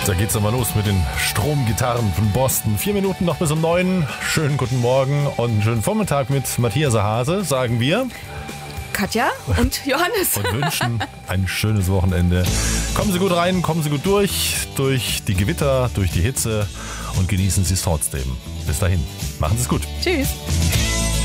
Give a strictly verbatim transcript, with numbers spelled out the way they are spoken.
Da geht's dann mal los mit den Stromgitarren von Boston. Vier Minuten noch bis um neun. Schönen guten Morgen und einen schönen Vormittag mit Matthias Hase, sagen wir. Katja und Johannes. Und wünschen ein schönes Wochenende. Kommen Sie gut rein, kommen Sie gut durch, durch die Gewitter, durch die Hitze und genießen Sie es trotzdem. Bis dahin, machen Sie es gut. Tschüss.